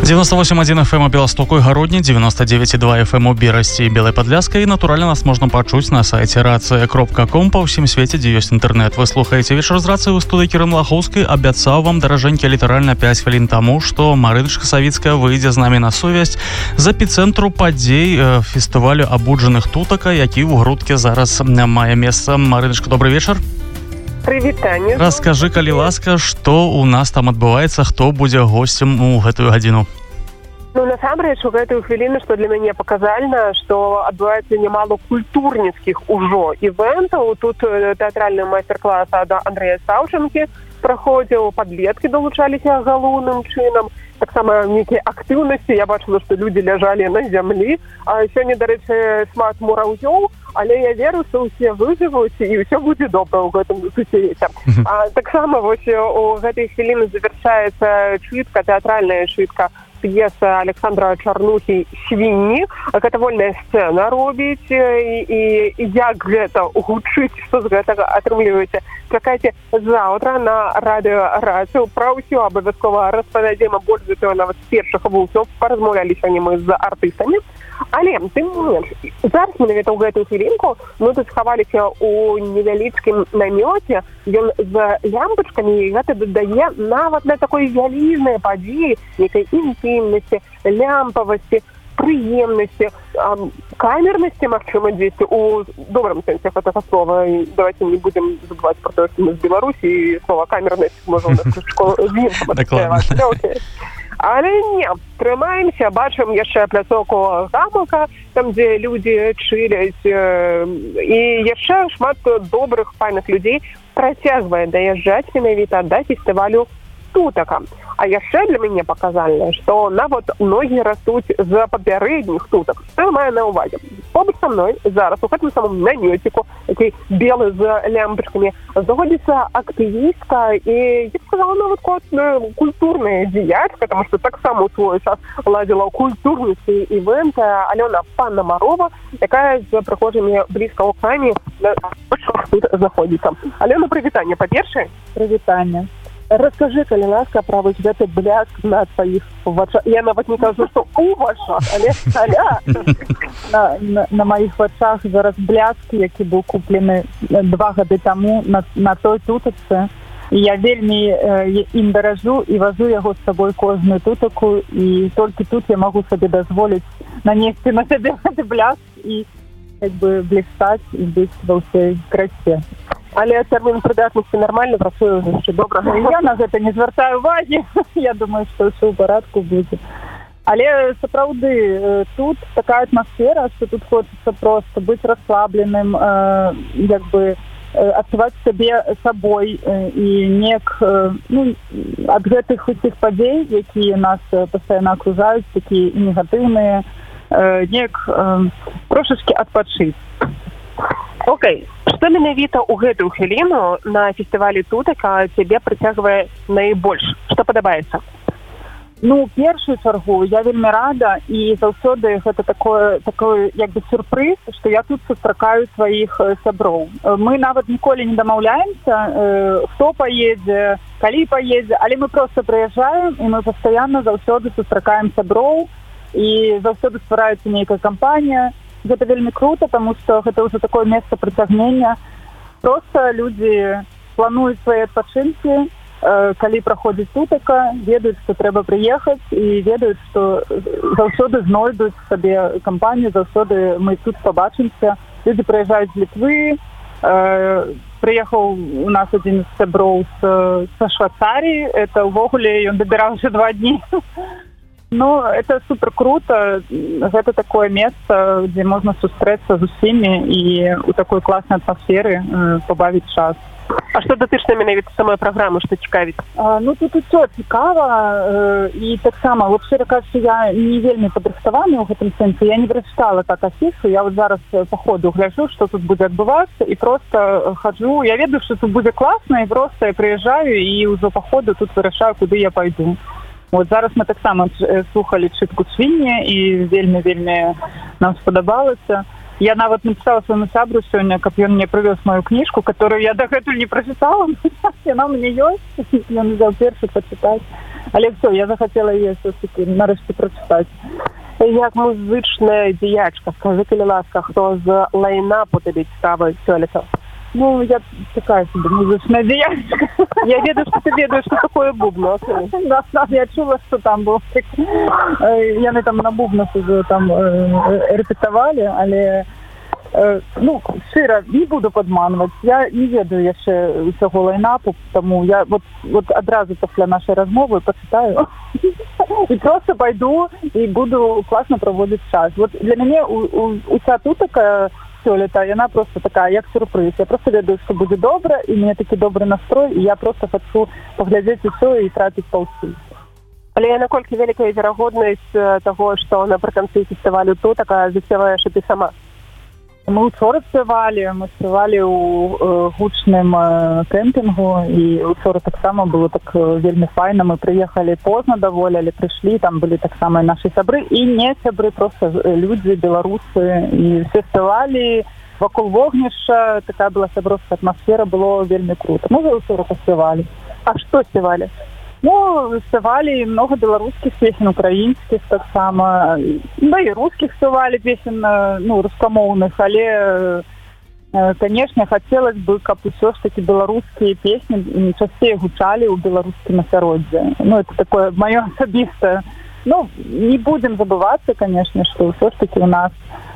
98,1 FM у Беластоку і Гародні, 99,2 FM у Берасці і Белай Падляскай. І, натуральна, нас можна пачуць на сайце racja.com па ўсім свеце, дзе ёсць інтэрнэт. Вы слухаеце вечар з рацыі ў студыі Кірын Лахоўскай. Абяцаў вам, даражэнькі, літаральна 5 хвілін таму, што Марыначка Савіцкая выйдзе з намі на сувязь з эпіцэнтру падзей фестывалю абуджаных тутака, які ў Грудкі зараз мае месца. Марыначка, добрый вечар. Прывітанне. Раскажы, калі ласка, што у нас там адбываецца, хто будзе госцем у гэтую гадзіну? Ну, насамрэч, у гэтую хвіліну, што для мяне паказальна, што адбываецца нямало культурніцкіх ужо івентаў. Тут тэатральны майстар-клас ад Андрэя Саўчанкі праходзіў, падлеткі далучаліся галоўным чынам. Таксама нейкія актыўнасці, я бачыла, што людзі ляжалі на зямлі. А сёння, дарэчы, шмат мураўёў, але я веру, што ўсе выжывуць і ўсё будзе добра ў гэтым сусвеце. Таксама вось у гэтай хвіліны завяршаецца чытка, тэатральная чытка п'еса Александра Чарнухі «Свінні». Гэта вольная сцэна робіць, і як гэта гучыць, што з гэтага атрымліваецца. Чакайце заўтра на радыё Рацыю. Пра ўсё абавязкова распавядзем, а больш за тое нават з першых вулцаў. Паразмаўлялі сёння мы з артыстамі. Але, тым не менш, зараз менавіта ў гэтую хвілінку мы тут схаваліся ў невялічкім намёце. Ён з лямпачкамі, і гэта дадае нават на такой вялізнай падзеі нейкай інтымнасці, лямпавасці, прыемнасці, камернасці, магчыма, дзесьці у добрым сэнсе гэтага слова. Давайте не будем забываць пра тое, што мы з Беларусі, і слова камернасць можа ў нас школа з іншым адкрываць. Але не, трымаемся, бачым яшчэ пляцоўку Гамалка, там, дзе людзі чыляць, і яшчэ шмат добрых, файных людзей працягвае даязджаць менавіта да фестывалю тутака. А яшчэ для мяне паказальна, што нават ногі растуць з папярэдніх тутак. Што я маю на ўвазе? Побач са мной зараз у гэтым самым намёціку, які белы з лямпачкамі, знаходзіцца актывістка і, я б сказала, нават культурная дзеячка, таму што таксама ў свой час ладзіла культурніцкія івенты Алёна Панамарова, якая з прыхожымі блізка ў храме тут знаходзіцца. Алёна, прывітанне, па-першае. Прывітанне. Раскажы, калі ласка, пра вось гэты бляск на тваіх вачах. Я нават не кажу, што у вачах, але на маіх вачах зараз бляск, які быў куплены 2 гады таму на той тутачцы. І я вельмі ім даражу і вазу яго з сабой кожную тутаку, і толькі тут я магу сабе дазволіць нанесці на сябе гэты бляск і як бы блістаць і быць ва ўсёй красе. Але тэрмін прыдатнасці нармальна працуе яшчэ добра. Я на гэта не звяртаю увагі. Я думаю, што ўсё ў парадку будзе. Але сапраўды тут такая атмасфера, што тут хочацца проста быць расслабленым, як бы адчуваць сябе сабой і неяк ад гэтых усіх падзей, якія нас пастаянна акружаюць, такія негатыўныя, неяк трошачкі адпачыць. Окей. Што менавіта ў гэтую хвіліну на фестывалі тутака цябе прыцягвае найбольш? Што падабаецца? Ну, першую чаргу я вельмі рада, і заўсёды гэта такой як бы сюрпрыз, што я тут сустракаю сваіх сяброў. Мы нават ніколі не дамаўляемся, хто паедзе, калі паедзе, але мы проста прыязджаем, і мы пастаянна заўсёды сустракаем сяброў, і заўсёды ствараецца нейкая кампанія. Гэта вельмі круто, таму што гэта ўжо такое месца прыцягнення. Проста людзі плануюць свае адпачынкі, калі праходзіць тутака, ведаюць, што трэба прыехаць, і ведаюць, што заўсёды знойдуць сабе кампанію, заўсёды мы тут пабачымся. Людзі прыязджаюць з Літвы, прыехаў у нас адзін з сяброў са Швейцарыі, это ўвогуле ён дабіраў уже 2 дні. Ну, это супер круто. Гэта такое месца, дзе можна сустрэцца з усімі і ў такой класнай атмасферы пабавіць час. А што датычна менавіта самой праграмы, што цікавіць? Ну, тут усё цікава, і таксама, вообще, кажучы, я не вельмі падрыхтавана ў гэтым сэнсе. Я не прачытала так афішу, я вот зараз па ходу гляджу, што тут будзе адбывацца, і проста хаджу. Я ведаю, што тут будзе класна, і проста я прыязджаю, і ўжо па ходу тут вырашаю, куды я пайду. Вот зараз мы таксама слухалі чытку «Свінні», і вельмі-вельмі нам спадабалася. Я нават написала своему сябру сегодня, как он мне привез мою книжку, которую я дагэтуль не прочитала. Она у меня есть. Я взял першую почитать. Але все, я захотела ее все-таки нарешті прочитать. Як музична діячка, скажи, коли ласка, хто з лайнапу тобі цікавий сьогодні? Ну, я такая себе музычная девочка. Я ведаю, что ты ведаешь, что такое бубно. Да, я чула, что там был. Яны там на бубнах уже там репетовали, але ну, широ не буду подманывать. Я не ведаю яшчэ усяго лайнапу, тому я вот одразу після нашей розмови почитаю и просто пойду и буду классно проводить час. Вот для меня уся тут такая сёлета, яна просто такая, як сюрприз. Я просто ведаю, что будет добра, и у меня таки добрый настрой, и я просто хочу поглядзець усё і трапіць паўсці. Але наколькі вялікая верагоднасць таго, што напрыканцы фестывалю тут такая заспяваеш і ты сама? Мы учора спявалі ў гучным кемпінгу, і учора таксама было так вельмі файна. Мы прыехалі позна даволі, але прыйшлі, там былі таксама нашы сябры, і не сябры, просто людзі, беларусы, і все спявалі вакол вогнішча, такая была сяброўская атмасфера, было вельмі круто. Мы ўжо учора паспявалі. А што спявалі? Ну, спявалі много беларускіх песен, украінскіх таксама, да і рускіх спявалі песен, ну, рускамоўных, але, конечно, хотелось бы, каб усё ж таки беларускія песні часцей гучалі ў беларускім асяроддзі. Ну, это такое маё асабістае. Ну, не будем забываться, конечно, что ўсё ж таки у нас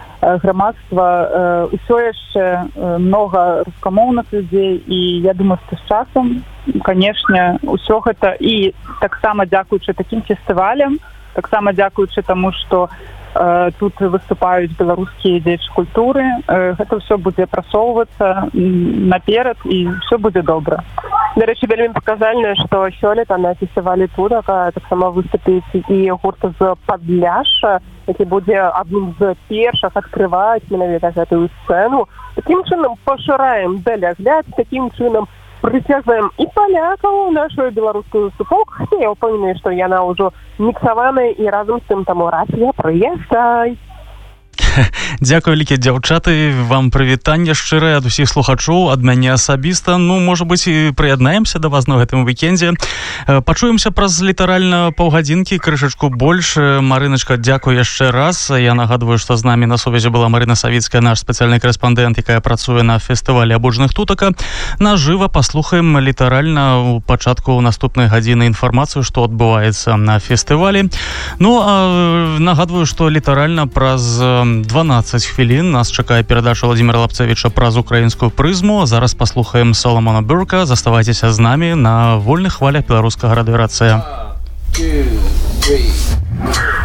грамадства усё яшчэ много рускамоўных людзей, і я думаю, што з часам, конечно, усё гэта, і таксама дзякуючы такім фестывалям, таксама дзякуючы таму, што тут выступаюць беларускія дзеячы культуры, гэта ўсё будзе прасоўвацца наперад, і ўсё будзе добра. Дарэчы, вельмі паказальна, што сёлета на фестывалі Тудака таксама выступіць і гурт з Падляшша, які будзе адным з першых адкрываць менавіта гэтую сцэну. Такім чынам пашыраем далягляд, такім чынам прыцягваем і палякаў нашу беларускую суполку. Хаця я ўпэўненая, што яна ўжо міксаваная, і разам з тым таму рацыя, прыязджай. Дзякую вялікі, дзяўчаты, вам прывітанне шчырае ад усіх слухачоў, ад мяне асабіста. Ну, можа быць, і прыяднаемся да вас на гэтым вікендзе. Пачуемся праз літаральна паўгадзінкі, крышачку больш. Марыначка, дзякую яшчэ раз. Я нагадваю, што з намі на сувязі была Марына Савіцкая, наш спецыяльны корэспандэнт, якая працуе на фестывалі абуджаных тутака. Нажыва паслухаем літаральна у пачатку наступнай гадзіны інфармацыю, што адбываецца на фестывалі. Ну, а нагадваю, што літаральна праз 12 хвілін нас чакае перадача Владзіміра Лапцевіча праз украінскую прызму. Зараз паслухаем Соломона Бюрка. Заставайцеся з намі на вольных хвалях беларускага радыёрацыя. 1, 2, 3.